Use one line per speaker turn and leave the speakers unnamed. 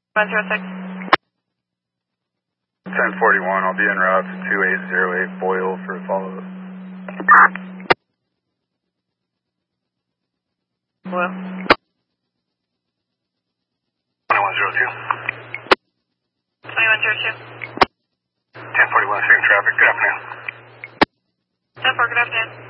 106.
1041, I'll be en route to 2808 Boyle for a follow-up.
Boyle.
2102.
2102.
1041, seeing traffic, good afternoon.
10-4, good afternoon.